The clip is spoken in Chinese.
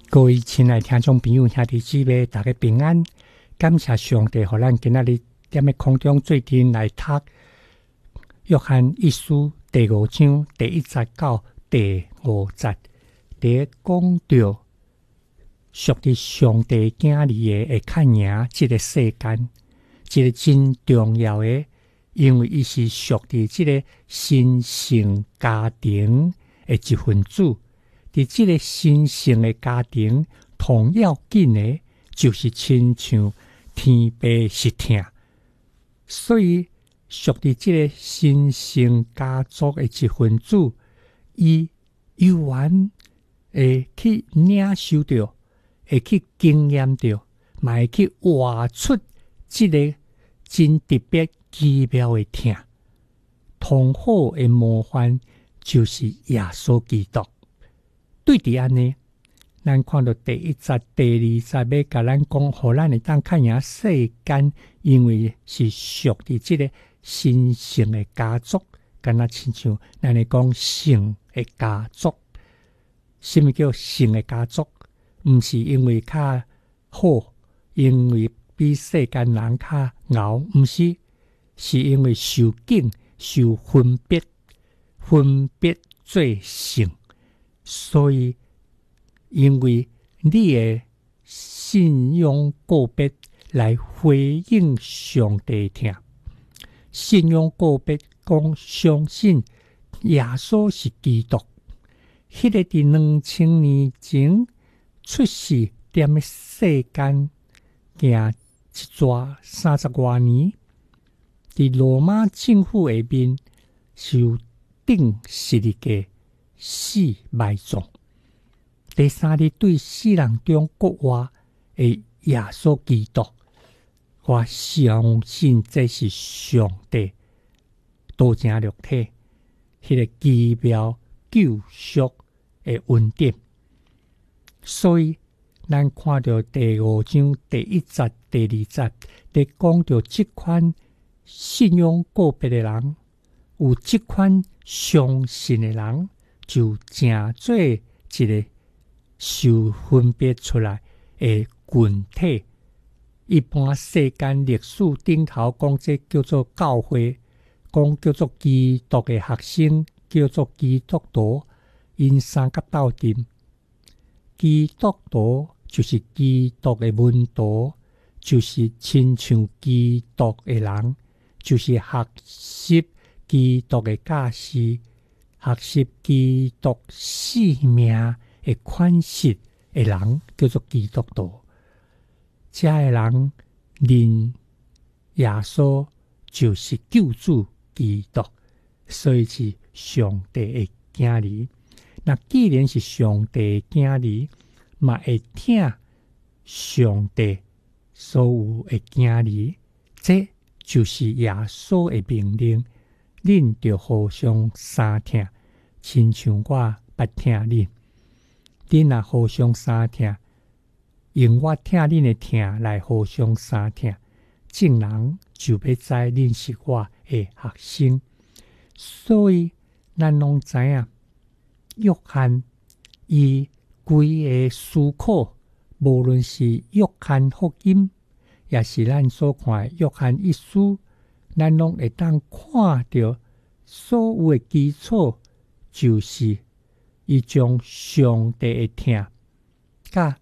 各位亲爱听众朋友、兄弟姊妹，大家平安！感谢上帝，互咱今仔日踮咧空中做阵来读约翰一书第5章第1节到第5节，伫讲到属于上帝囝儿的会较赢即个世间，即个真重要的，因为伊是属于即个神圣家庭的一份子。伫即个神圣的家庭，同要紧的，就是亲像天父是疼，所以属于即个神圣家族的一份子，伊有缘会去领受到，会去经验到，嘛会去活出即个真特别奇妙的疼。同好的模范就是耶稣基督。对伫安尼，咱看到第1节、第2节，要甲咱讲，互咱会当较赢世间，因为是属于即个神圣的家族，敢若亲像咱咧讲圣的家族。什么叫圣的家族？毋是因为较好，因为比世间人较敖，毋是，是因为受敬、受分别做圣。所以，因为你的信仰告别来回应上帝听，信仰告别讲相信耶稣是基督，迄个伫2000年前出世踮咧世间行一逝30多年，伫罗马政府下面受定十字架。死埋葬。第3日对死人中国活的耶稣基督，我相信这是上帝道成肉体迄个奇妙救赎的恩典。所以咱看到第5章第1节、第2节，伫讲到这款信仰告别的人，有这款相信的人。就正做一个受分别出来的群体。一般世间历史顶头讲，这叫做教会，讲叫做基督的学生，叫做基督徒，因三角斗阵。基督徒就是基督的门徒，就是亲像基督的人，就是学习基督的教示。学习基督生命的款式的人叫做基督徒，这个人认耶稣就是救主基督，所以是上帝的囝儿。那既然是上帝的囝儿，嘛会听上帝所有的囝儿，这就是耶稣的命令。恁就互相相疼，亲像我捌疼恁。恁若互相相疼，用我疼恁的疼来互相相疼，众人就要知恁是我的学生。所以咱拢知影，约翰伊规个思考，无论是约翰福音，也是咱所看的约翰一书。咱拢会当看到所有的基础，就是伊将上帝的疼甲